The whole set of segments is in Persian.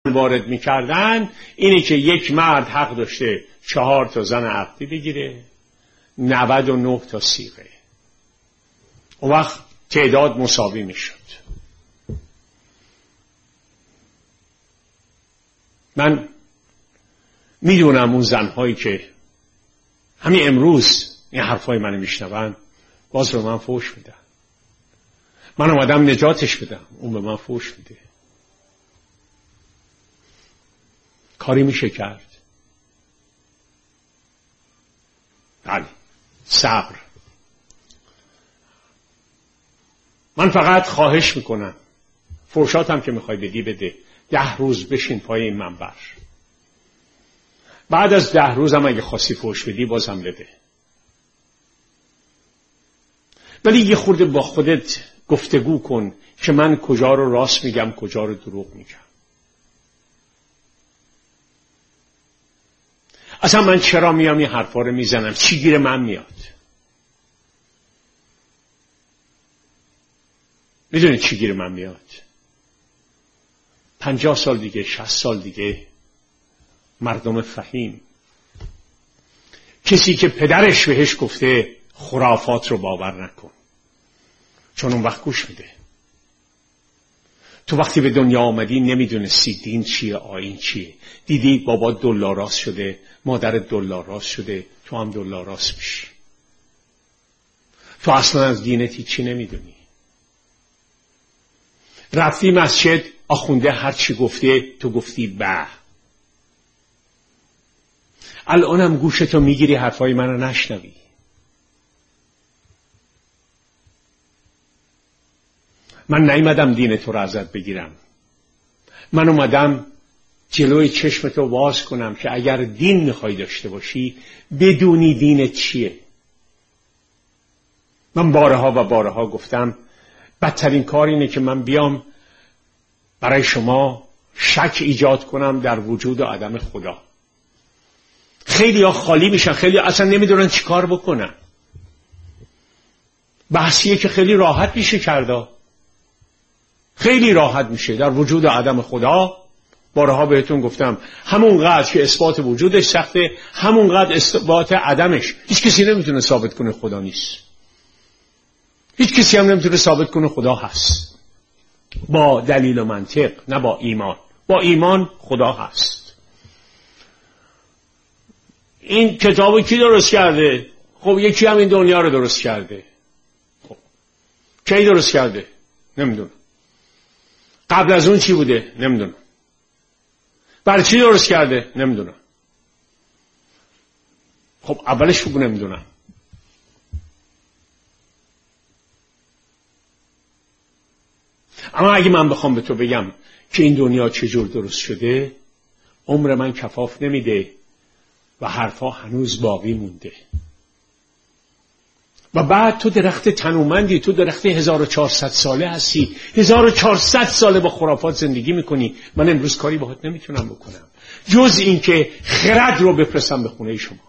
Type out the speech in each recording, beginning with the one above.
وارد میکردن اینه که یک مرد حق داشته 4 تا زن عقدی بگیره، 99 تا صیغه. اون وقت تعداد مساوی میشد. من میدونم اون زنهایی که همین امروز این حرفای منو میشنون باز به من فحش میدن. من اومدم نجاتش بدم، اون به من فحش میده. کاری میشه کرد. بله، صبر. من فقط خواهش میکنم فرشاتم که میخوای بدی بده. 10 روز بشین پای این منبر. بعد از 10 روزم اگه خواستی فحش بدی بازم بده. ولی یه خورده با خودت گفتگو کن که من کجا رو راست میگم، کجا رو دروغ میگم. اصلا من چرا میام این حرفا رو میزنم؟ چی گیر من میاد؟ میدونید چی گیر من میاد؟ 50 سال دیگه، 60 سال دیگه مردم فهیم، کسی که پدرش بهش گفته خرافات رو باور نکن، چون اون وقت گوش میده. تو وقتی به دنیا آمدی نمیدونستی دین چیه، آیین چیه. دیدی بابا دلاراست شده، مادر دلاراست شده، تو هم دلاراست میشی. تو اصلا از دینت هیچی نمیدونی. رفتی مسجد، آخونده هر چی گفته تو گفتی به. الانم گوشتو میگیری حرفای منو نشنوی. من نیومدم دین تو رو ازت بگیرم. من اومدم جلوی چشمتو باز کنم که اگر دین میخوای داشته باشی بدونی دینت چیه. من بارها و بارها گفتم بدترین کار اینه که من بیام برای شما شک ایجاد کنم در وجود و عدم خدا. خیلی ها خالی میشن، خیلی ها اصلا نمیدونن چی کار بکنن. بحثیه که خیلی راحت میشه کرده، خیلی راحت میشه در وجود و عدم خدا. بارها بهتون گفتم همونقدر که اثبات وجودش سخته، همونقدر اثبات عدمش. هیچ کسی نمیتونه ثابت کنه خدا نیست. هیچ کسی هم نمیتونه ثابت کنه خدا هست با دلیل و منطق، نه با ایمان. با ایمان خدا هست. این کتابو کی درست کرده؟ خب یکی هم این دنیا رو درست کرده. خب کی درست کرده؟ نمیدونم. قبل از اون چی بوده؟ نمیدونم. برای چی درست کرده؟ نمیدونم. خب اولش بگو نمیدونم. اما اگه من بخوام به تو بگم که این دنیا چجور درست شده، عمر من کفاف نمیده و حرفا هنوز باقی مونده. و بعد تو درخت تنومندی، تو درخت 1400 ساله هستی، 1400 ساله با خرافات زندگی میکنی. من امروز کاری باهات نمیتونم بکنم جز این که خرد رو بفرستم به خونه شما.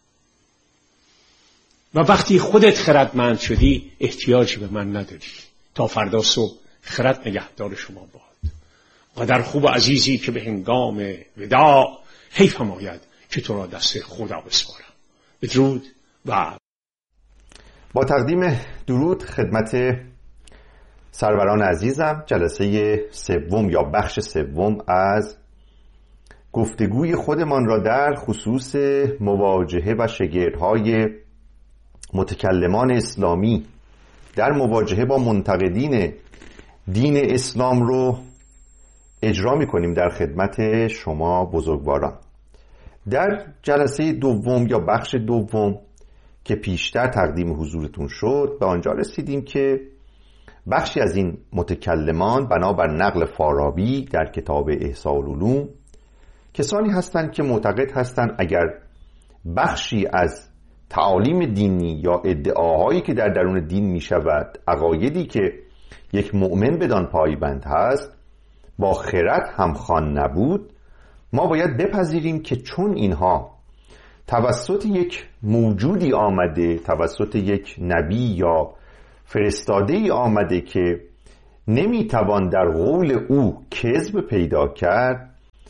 و وقتی خودت خردمند شدی احتیاج به من نداری. تا فردا صبح خرد نگهدار شما باد. قدر خوب و عزیزی که به هنگام وداع حیفم آید که تو را دست خدا بسپارم. بدرود و با تقدیم درود خدمت سروران عزیزم، جلسه سوم یا بخش سوم از گفتگوی خودمان را در خصوص مواجهه و شگردهای متکلمان اسلامی در مواجهه با منتقدین دین اسلام رو اجرا می‌کنیم در خدمت شما بزرگواران. در جلسه دوم یا بخش دوم که پیشتر تقدیم حضورتون شد، به آنجا رسیدیم که بخشی از این متکلمان بنابر نقل فارابی در کتاب احصاء العلوم کسانی هستند که معتقد هستند اگر بخشی از تعالیم دینی یا ادعاهایی که در درون دین می شود، عقایدی که یک مؤمن بدان پایبند هست، با خرد همخوان نبود، ما باید بپذیریم که چون اینها توسط یک موجودی آمده، توسط یک نبی یا فرستاده‌ای آمده که نمیتوان در قول او کذب پیدا کرد،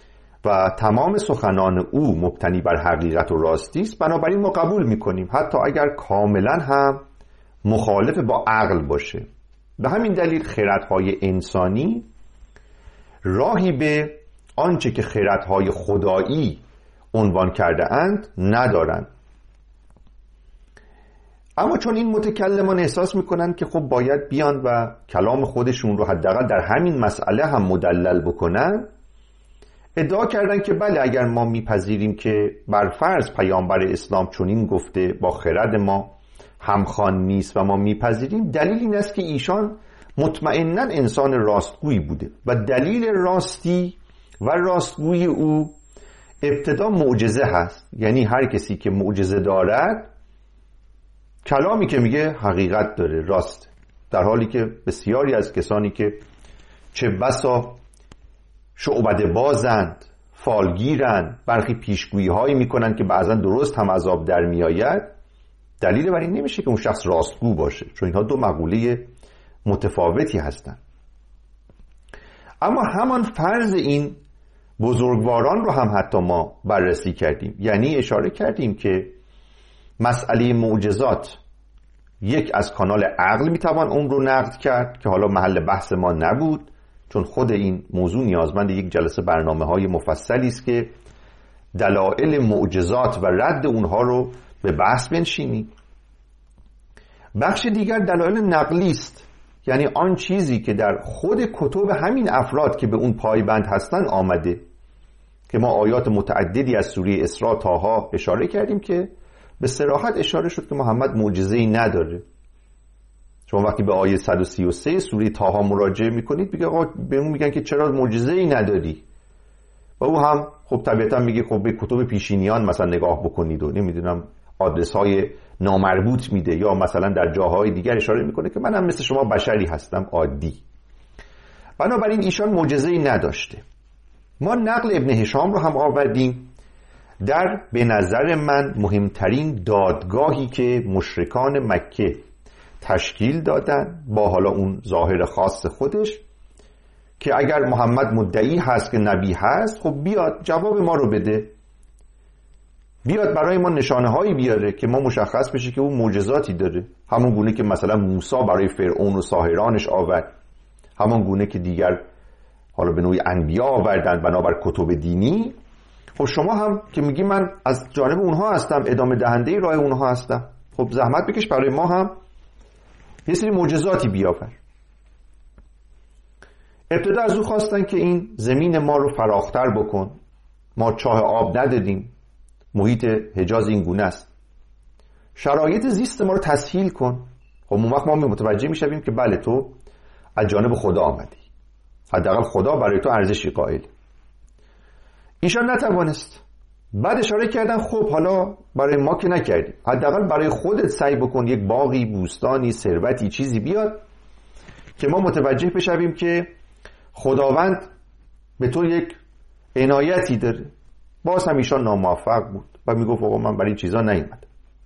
و تمام سخنان او مبتنی بر حقیقت و راستی است، بنابراین ما قبول میکنیم حتی اگر کاملا هم مخالف با عقل باشه. به همین دلیل خردهای انسانی راهی به آنچه که خردهای خدایی عنوان کرده اند ندارند. اما چون این متکلمان احساس میکنن که خب باید بیان و کلام خودشون رو حداقل در همین مسئله هم مدلل بکنن، ادعا کردن که بله اگر ما میپذیریم که بر فرض پیامبر اسلام چنین گفته با خرد ما همخوان نیست و ما میپذیریم، دلیل این است که ایشان مطمئناً انسان راستگویی بوده و دلیل راستی و راستگویی او ابتدا معجزه هست. یعنی هر کسی که معجزه دارد کلامی که میگه حقیقت داره، راست، در حالی که بسیاری از کسانی که چه بسا شعبده بازند، فالگیرند، برخی پیشگویی هایی میکنن که بعضا درست هم از آب در میآید، دلیل بر این نمیشه که اون شخص راستگو باشه، چون اینها دو مقوله متفاوتی هستند. اما همان فرض این بزرگواران رو هم حتی ما بررسی کردیم. یعنی اشاره کردیم که مسئله معجزات یک از کانال عقل میتوان اون رو نقد کرد که حالا محل بحث ما نبود، چون خود این موضوع نیازمند یک جلسه برنامه‌های مفصلی است که دلایل معجزات و رد اونها رو به بحث بنشینیم. بخش دیگر دلایل نقلی است، یعنی آن چیزی که در خود کتب همین افراد که به اون پایبند هستن آمده، که ما آیات متعددی از سوره اسراء طه اشاره کردیم که به صراحت اشاره شد که محمد معجزه‌ای نداره. شما وقتی به آیه 133 سوره طه مراجعه میکنید به اون میگن که چرا معجزه‌ای نداری، و او هم خب طبیعتا میگه خب به کتب پیشینیان مثلا نگاه بکنید و نمیدونم آدرس های نامربوط میده، یا مثلا در جاهای دیگر اشاره میکنه که من هم مثل شما بشری هستم عادی. بنابراین ایشان معجزه‌ای نداشته. ما نقل ابن هشام رو هم آوردیم در به نظر من مهمترین دادگاهی که مشرکان مکه تشکیل دادن با حالا اون ظاهر خاص خودش، که اگر محمد مدعی هست که نبی هست خب بیاد جواب ما رو بده، بیاد برای ما نشانه هایی بیاره که ما مشخص بشه که اون معجزاتی داره، همون گونه که مثلا موسی برای فرعون و ساحرانش آورد، همون گونه که دیگر حالا به نوعی انبیا آوردن بنابر کتب دینی. خب شما هم که میگی من از جانب اونها هستم، ادامه دهنده راه اونها هستم، خب زحمت بکش برای ما هم یه سری معجزاتی بیاور. ابتدا از او خواستن که این زمین ما رو فراختر بکن، ما چاه آب ندادیم، محیط حجاز این گونه است، شرایط زیست ما رو تسهیل کن. خب اون وقت ما متوجه میشویم که بله تو از جانب خدا آمدی، حداقل خدا برای تو ارزشی قائل. ایشان نتوانست. بعد اشاره کردن خب حالا برای ما که نکردی، حداقل برای خودت سعی بکن، یک باغی، بوستانی، ثروتی، چیزی بیاد که ما متوجه بشویم که خداوند به تو یک عنایتی داره. باز هم ایشان ناموفق بود و میگفت آقا من برای این چیزا نیومدم.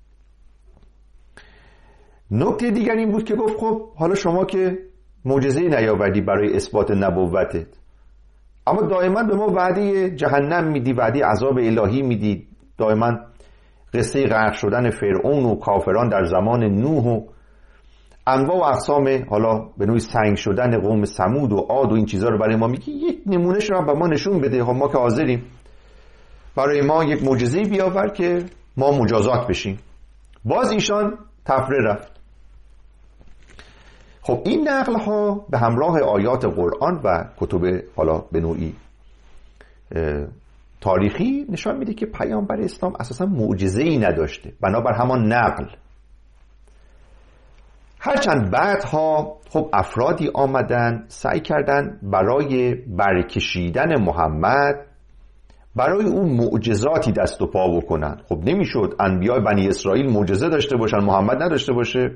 نکته دیگر این بود که گفت خب حالا شما که معجزه‌ای نیاوردی برای اثبات نبوتت، اما دائما به ما وعده جهنم میدی، وعده عذاب الهی میدی، دائما قصه غرق شدن فرعون و کافران در زمان نوح و انواع و اقسام حالا به نوعی سنگ شدن قوم ثمود و عاد و این چیزا رو برای ما میگی، یک نمونهش رو هم به ما نشون بده. خب ما که حاضریم، برای ما یک معجزه‌ای بیاور که ما مجازات بشیم. باز ایشان تفره رفت. خب این نقل ها به همراه آیات قرآن و کتب حالا به نوعی تاریخی نشان میده که پیامبر اسلام اساسا معجزه‌ای نداشته، بنابر همان نقل. هرچند بعدها خب افرادی آمدن سعی کردن برای برکشیدن محمد برای اون معجزاتی دست و پا بکنن. خب نمیشد انبیاء بنی اسرائیل معجزه داشته باشن محمد نداشته باشه.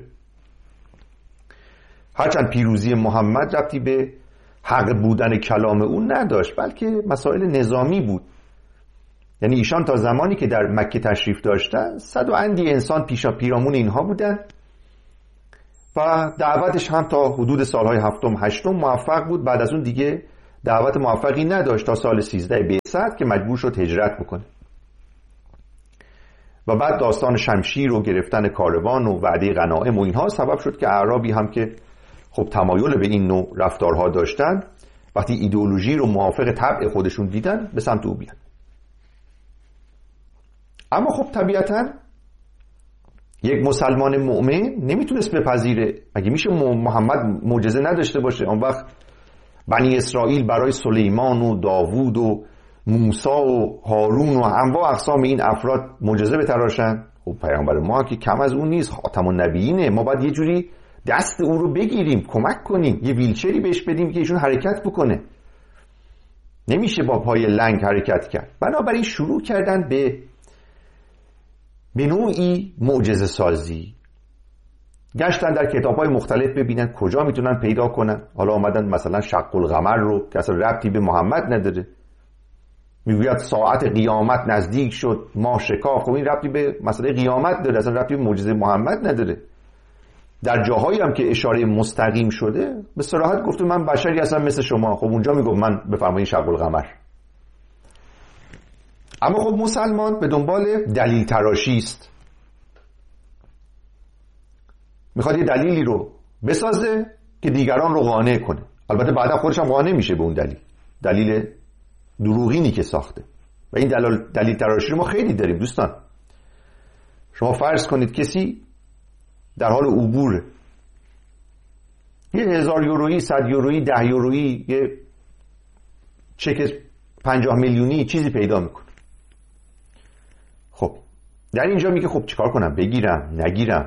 هرچند پیروزی محمد ربطی به حق بودن کلام اون نداشت، بلکه مسائل نظامی بود. یعنی ایشان تا زمانی که در مکه تشریف داشتن 100 و اندی انسان پیرامون اینها بودن و دعوتش هم تا حدود سالهای 7 و 8 موفق بود. بعد از اون دیگه دعوت موفقی نداشت تا سال 13 بعثت که مجبور شد هجرت بکنه. و بعد داستان شمشیر و گرفتن کاروان و وعده غنایم و اینها سبب شد که اعرابی هم که خب تمایل به این نوع رفتارها داشتن، وقتی ایدئولوژی رو موافق طبع خودشون دیدن به سمت او بیان. اما خب طبیعتاً یک مسلمان مؤمن نمیتونست بپذیره. مگه میشه محمد معجزه نداشته باشه؟ اون وقت بنی اسرائیل برای سلیمان و داوود و موسی و هارون و انواع اقسام این افراد معجزه بتراشن؟ خب پیامبر ما که کم از اون نیست، خاتم النبیینه. ما باید یه جوری دست او رو بگیریم، کمک کنیم، یه ویلچری بهش بدیم که ایشون حرکت بکنه. نمیشه با پای لنگ حرکت کرد. بنابراین شروع کردن به نوعی معجزه سازی. گشتن در کتاب‌های مختلف ببینن کجا میتونن پیدا کنن. حالا آمدن مثلا شق القمر رو که اصلا ربطی به محمد نداره، میگوید ساعت قیامت نزدیک شد، ماه شکاف. خب این ربطی به مسئله قیامت داره، اصلا ربطی به معجزه محمد نداره. در جاهایی هم که اشاره مستقیم شده به صراحت گفته من بشری هستم مثل شما. خب اونجا میگفت من بفرمایید شق القمر. اما خب مسلمان به دنبال دلیل تراشی است، میخواد یه دلیلی رو بسازه که دیگران رو قانع کنه. البته بعدا خودش هم قانع میشه به اون دلیل دروغینی که ساخته. و این دلیل تراشی رو ما خیلی داریم دوستان. شما فرض کنید کسی در حال عبور، یه 1000 یورویی، 100 یورویی، 10 یورویی، یه چک 50 میلیونی چیزی پیدا میکنه. خب در اینجا میگه خب چیکار کنم، بگیرم نگیرم؟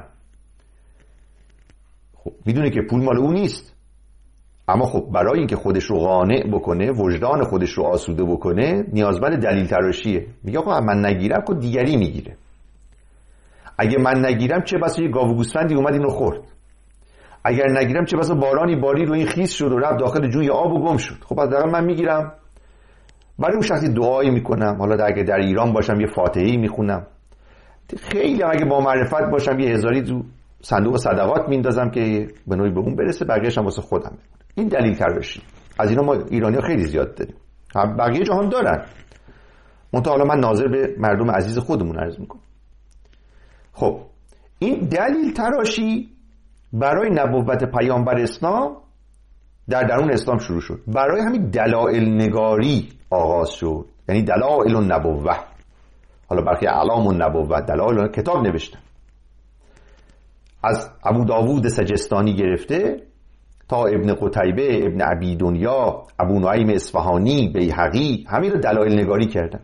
خب میدونه که پول مال اون نیست، اما خب برای اینکه خودش رو قانع بکنه، وجدان خودش رو آسوده بکنه، نیازمند دلیل تراشیه. میگه آقا من نگیرم که دیگری میگیره. اگه من نگیرم چه بسا یه گاو و گوسفندی اومد اینو خورد. اگر نگیرم چه بسا بارانی بارید و این خیس شد و رفت داخل جوی آب و گم شد. خب حداقل من میگیرم. برای اون شخصی دعایی میکنم. حالا اگه در ایران باشم یه فاتحه‌ای میخونم. خیلی اگه با معرفت باشم یه هزاری تو صندوق صدقات میندازم که به نوعی به اون برسه، بقیه‌اش هم واسه خودم میمونه. این دلیل تراشی. از اینا ما ایرانی‌ها خیلی زیاد داریم. بقیه جهان دارن. منتها حالا من ناظر به مردم عزیز خودمون عرض میکنم. خب این دلیل تراشی برای نبوت پیامبر اسلام در درون اسلام شروع شد. برای همین دلائل نگاری آغاز شد، یعنی دلائل النبوه. حالا برخی اعلام النبوه، دلائل کتاب نوشتن از ابو داوود سجستانی گرفته تا ابن قتیبه، ابن ابی دنیا، ابو نعیم اصفهانی، بیهقی، همین رو دلائل نگاری کردن.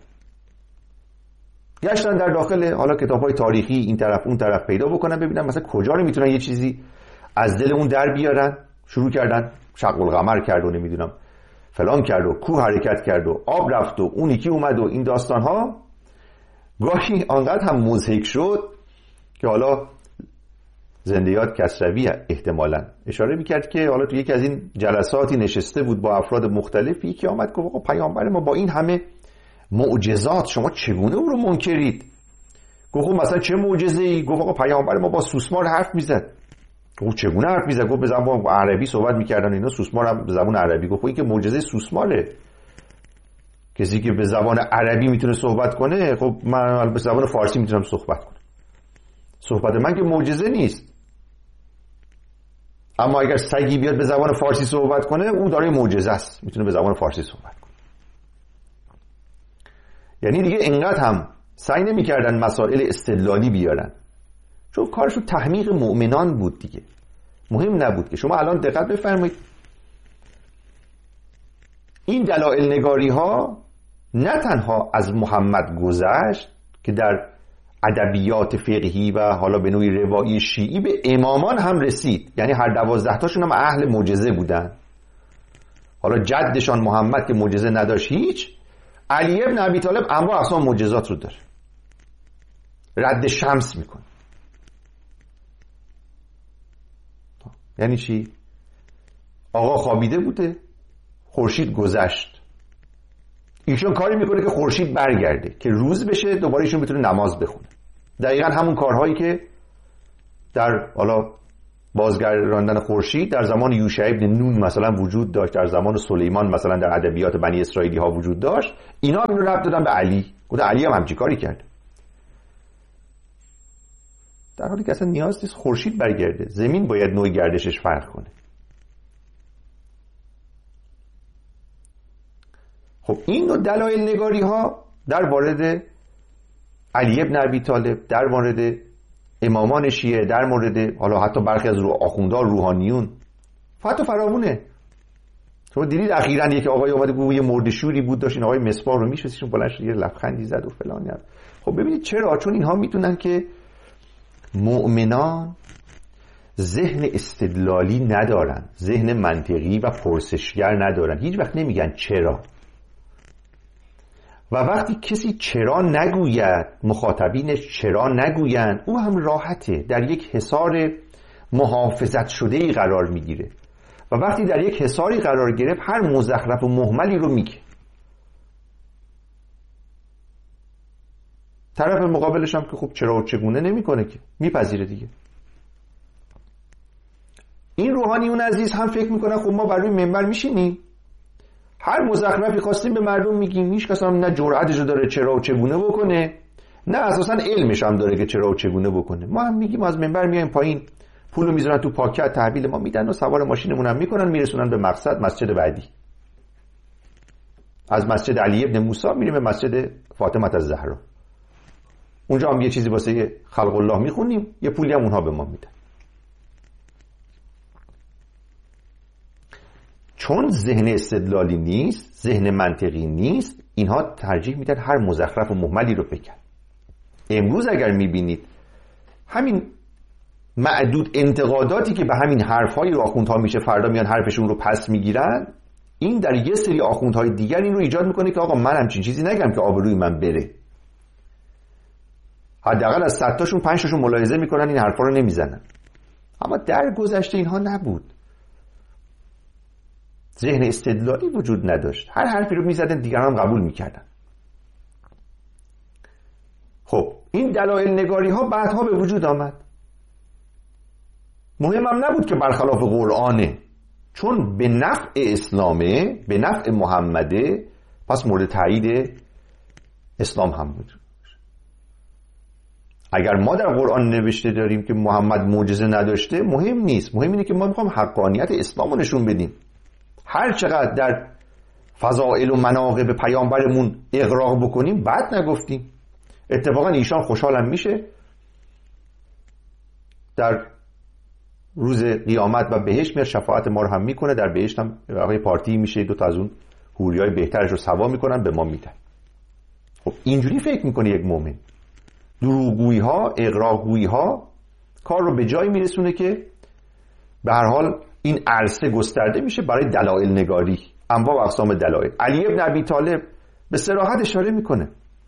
گشتن در داخل حالا کتاب‌های تاریخی این طرف اون طرف پیدا بکنن، ببینن مثلا کجا رو میتونن یه چیزی از دل اون در بیارن. شروع کردن شق القمر کرد و نمیدونم فلان کرد و کوه حرکت کرد و آب رفت و اون یکی اومد و این داستان‌ها گاهی آنقدر هم مضحک شد که حالا زندیات کسروی احتمالاً اشاره میکرد که حالا تو یکی از این جلساتی نشسته بود با افراد مختلفی که آمد گفت آقا پیامبر ما با این همه معجزات شما چگونه او رو منکرید؟ گفت مثلا چه معجزه‌ای؟ گفت آقا پیامبر ما با سوسمار حرف میزد. گفت چگونه حرف میزد؟ گفت به زبان عربی صحبت میکردن اینا، سوسمار هم به زبان عربی. گفت این که معجزه سوسماره. کسی که به زبان عربی میتونه صحبت کنه، خب من به زبان فارسی میتونم صحبت کنم. صحبت من که معجزه نیست. اما اگر سگی بیاد به زبان فارسی صحبت کنه، اون داره معجزه است، میتونه به زبان فارسی صحبت کنه. یعنی دیگه اینقدر هم سعی نمی‌کردن مسائل استدلالی بیارن، چون کارشون تحمیق مؤمنان بود دیگه. مهم نبود که شما الان دقت بفرمایید این دلائل نگاری ها نه تنها از محمد گذشت که در ادبیات فقهی و حالا به نوعی روایی شیعی به امامان هم رسید. یعنی هر 12 تاشون هم اهل معجزه بودن. حالا جدشان محمد که معجزه نداشت هیچ، علی ابن ابی طالب انواع اقسام معجزات رو داره، رد شمس میکنه. یعنی چی؟ آقا خوابیده بوده، خورشید گذشت، ایشون کاری میکنه که خورشید برگرده که روز بشه، دوباره ایشون بتونه نماز بخونه. دقیقا همون کارهایی که در حالا بازگرداندن خورشید در زمان یوشع ابن نون مثلا وجود داشت، در زمان سلیمان مثلا در ادبیات بنی اسرائیلی ها وجود داشت، اینا اینو ربط دادن به علی. گفت علی هم همچین کاری کرد، در حالی که اصلا نیاز نیست خورشید برگرده، زمین باید نوع گردشش فرق کنه. خب این نوع دلایل نگاری ها در مورد علی ابن ابی طالب، در مورد امامان شیعه، در مورد حالا حتی برخی از آخوندها روحانیون حتی فراوونه. شما دیدید اخیراً یک آقای اومده گفت یه مردشوری بود داشت این آقای مصباح رو میشناسیشون، بلند شد یه لبخندی زد و فلان. خب ببینید چرا؟ چون اینها میتونن که مؤمنان ذهن استدلالی ندارن، ذهن منطقی و پرسشگر ندارن، هیچ وقت نمیگن چرا. و وقتی کسی چرا نگوید، مخاطبینش چرا نگوین، او هم راحته، در یک حصار محافظت شده‌ای قرار میگیره. و وقتی در یک حصاری قرار گرفت هر مزخرف و مهملی رو میگه. طرف مقابلش هم که خب چرا و چگونه نمیکنه که میپذیره دیگه. این روحانیون عزیز هم فکر میکنن خب ما بر روی منبر میشینیم هر مزخرفی خواستیم به مردم میگیم، هیچ کس هم نه جرأتش داره چرا و چگونه بکنه، نه اساسا علمش هم داره که چرا و چگونه بکنه. ما هم میگیم از منبر میایم پایین، پولو میذارن تو پاکت، تحویل ما میدن و سوار ماشینمون هم میکنن، میرسونن به مقصد، مسجد بعدی. از مسجد علی ابن موسی میریم به مسجد فاطمه الزهرا، اونجا هم یه چیزی واسه خلق الله میخونیم، یه پولی هم اونها به ما میدن. چون ذهن استدلالی نیست، ذهن منطقی نیست، اینها ترجیح میدن هر مزخرف و مهملی رو بگن. امروز اگر میبینید همین معدود انتقاداتی که به همین حرفهای آخوندها میشه، فردا میان حرفشون رو پس میگیرن، این در یه سری آخوندهای دیگر این رو ایجاد میکنه که آقا من همچین چیزی نگم که آبروی من بره. حداقل از 100 تاشون 5 تاشون ملاحظه میکنن این حرفا رو نمیزنن. اما در گذشته اینها نبود، ذهن استدلالی وجود نداشت، هر حرفی رو میزدن دیگران هم قبول میکردن. خب این دلایل نگاری ها بعدها به وجود آمد. مهمم نبود که برخلاف قرآنه، چون به نفع اسلامه، به نفع محمده، پس مورد تایید اسلام هم بود. اگر ما در قرآن نوشته داریم که محمد معجزه نداشته، مهم نیست، مهم اینه که ما میخوام حقانیت اسلام رو نشون بدیم. هر چقدر در فضائل و مناقب پیامبرمون اغراق بکنیم بعد نگفتیم. اتفاقا ایشان خوشحالم میشه، در روز قیامت و بهشت میاد شفاعت ما رو هم میکنه، در بهشت هم آقای پارتی میشه، 2 تا از اون حوریای بهترش رو سوا میکنن به ما میدن. خب اینجوری فکر میکنه یک مؤمن. دروغگویی ها، اغراقگویی ها کار رو به جایی میرسونه که به هر حال این عرصه گسترده میشه برای دلایل نگاری، انواع و اقسام دلایل. علی ابن ابی طالب به صراحت اشاره میکنه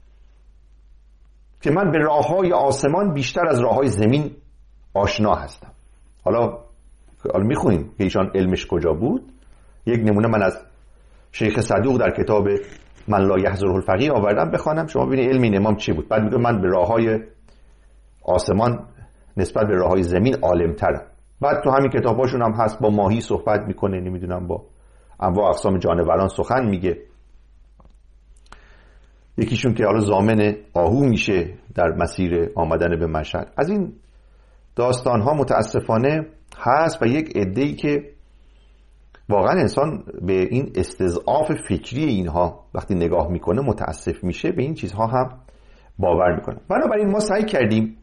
که من به راههای آسمان بیشتر از راههای زمین آشنا هستم. حالا میخونیم که ایشان علمش کجا بود. یک نمونه من از شیخ صدوق در کتاب من لا یحضره الفقیه آوردم بخوانم، شما ببینید علم این امام چی بود. بعد میگه من به راههای آسمان نسبت به راههای زمین عالم‌ترم. بعد تو همین کتاباشون هم هست با ماهی صحبت میکنه، نمیدونم با انواع اقسام جانوران سخن میگه. یکیشون که حالا ضامن آهو میشه در مسیر آمدن به مشهد. از این داستان ها متاسفانه هست و یک عده‌ای که واقعا انسان به این استضعاف فکری اینها وقتی نگاه میکنه متاسف میشه، به این چیزها هم باور میکنه. بنابراین ما سعی کردیم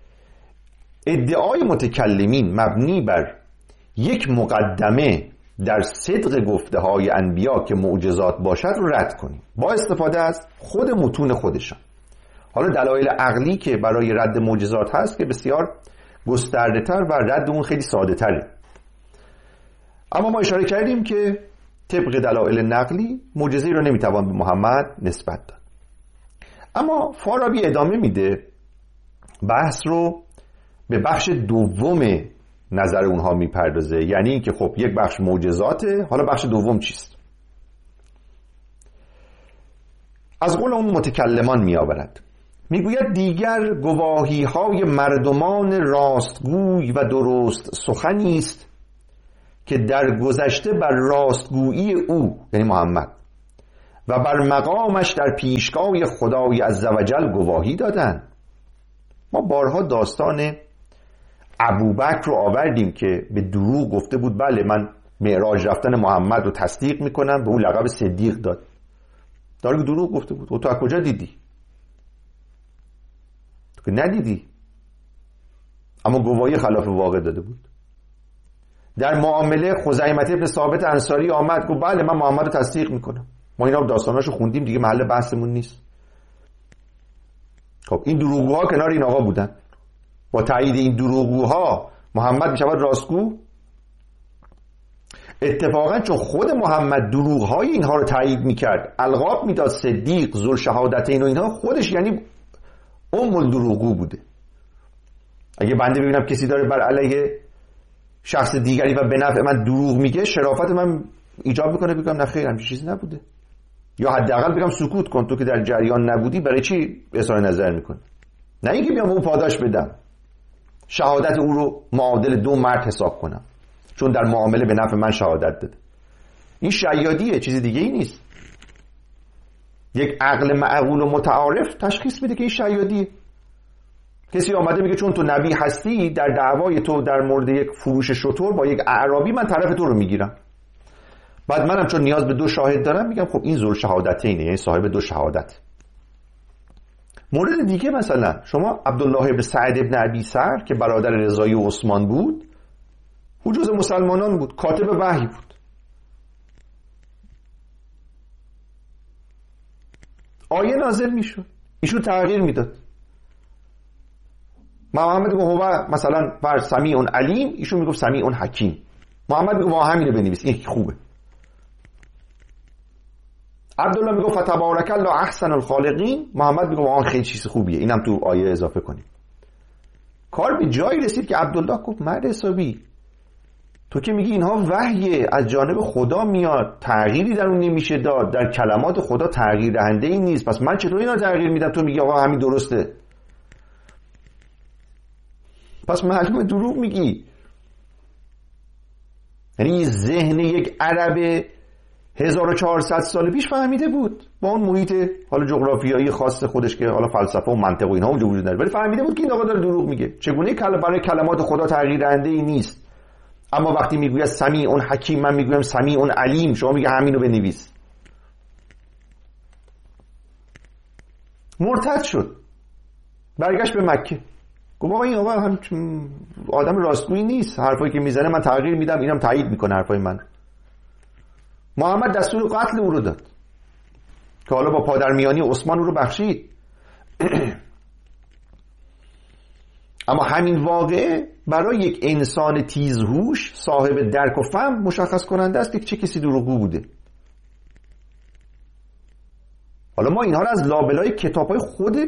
ادعای متکلمین مبنی بر یک مقدمه در صدق گفته های انبیا که معجزات باشد رو رد کنیم با استفاده از خود متون خودشان. حالا دلایل عقلی که برای رد معجزات هست که بسیار گسترده تر و رد اون خیلی ساده تره، اما ما اشاره کردیم که طبق دلایل نقلی معجزه‌ای رو نمیتوان به محمد نسبت داد. اما فارابی ادامه میده بحث رو به بخش دوم نظر اونها میپردازه، یعنی اینکه خب یک بخش معجزاته، حالا بخش دوم چیست؟ از قول اون متکلمان میآورد میگوید دیگر گواهی های مردمان راستگوی و درست سخنی است که در گذشته بر راستگویی او، یعنی محمد، و بر مقامش در پیشگاه خدای عزوجل گواهی دادند. ما بارها داستان ابوبکر رو آوردیم که به دروغ گفته بود بله من معراج رفتن محمد رو تصدیق میکنم، به اون لقب صدیق داد. داره که دروغ گفته بود. تو از کجا دیدی؟ تو که ندیدی، اما گواهی خلاف واقع داده بود. در معامله خزیمه ابن ثابت انصاری آمد گفت بله من محمد رو تصدیق میکنم. ما اینا داستاناشو خوندیم دیگه، محل بحثمون نیست. خب این دروغگوها کنار این آقا بودن. با تایید این دروغگوها محمد میشود راستگو؟ اتفاقا چون خود محمد دروغهای اینها رو تایید میکرد، القاب میداد صدیق، ذوالشهادتین و اینها، خودش یعنی الدروغگو بوده. اگه بنده ببینم کسی داره بر علیه شخص دیگری و به نفع من دروغ میگه، شرافت من ایجاب میکنه بگم نه خیر همچین چیزی نبوده، یا حداقل بگم سکوت کن، تو که در جریان نبودی برای چی اظهار نظر میکنی؟ نه اینکه بیام اون پاداش بدم، شهادت او رو معادل 2 مرد حساب کنم چون در معامله به نفع من شهادت داده. این شیادیه، چیز دیگه ای نیست. یک عقل معقول و متعارف تشخیص میده که این شیادیه. کسی آمده میگه چون تو نبی هستی، در دعوای تو در مورد یک فروش شتر با یک اعرابی من طرف تو رو میگیرم، بعد منم چون نیاز به 2 شاهد دارم میگم خب این ذوالشهادتینه، یعنی صاحب 2 شهادت. مورد دیگه مثلا شما عبدالله ابن سعد ابن ابی سر که برادر رضایی و عثمان بود، او جز مسلمانان بود، کاتب وحی بود. آیه نازل میشد، ایشون تغییر میداد. محمد میگه هو مثلا بر سمیع علیم، ایشون میگفت سمیع حکیم. محمد میگه ما همینو بنویس، این خوبه. عبدالله میگه فتبارک الله احسن الخالقین، محمد میگه آن خیلی چیز خوبیه، اینم تو آیه اضافه کنیم. کار به جایی رسید که عبدالله گفت مرد حسابی، تو که میگی اینها وحیه از جانب خدا میاد، تغییری در اون نمیشه داد، در کلمات خدا تغییر دهنده ای نیست، پس من چطور اینا تغییر میدم؟ تو میگی آقا همین درسته، پس معلومه دروغ میگی. یعنی ذهن یک عرب 1400 سال پیش فهمیده بود با اون محیط حالا جغرافیایی خاص خودش که حالا فلسفه و منطق و اینها اونجا وجود نداره، ولی فهمیده بود که این آقا داره دروغ میگه. چگونه برای کلمات خدا تغییر دهنده ای نیست، اما وقتی میگوید سمیع حکیم، من میگویم سمیع علیم، شما میگه همینو بنویس. مرتد شد، برگشت به مکه، گفت آقا این آقا هم آدم راستگویی نیست، حرفایی که میزنه من تغییر میدم، اینم تایید میکنه حرفای من. محمد دستور قتل او رو داد که حالا با پادرمیانی عثمان او رو بخشید. اما همین واقعه برای یک انسان تیزهوش صاحب درک و فهم مشخص کننده است که چه کسی دروغگو بوده. حالا ما اینها رو از لابلای کتاب‌های خود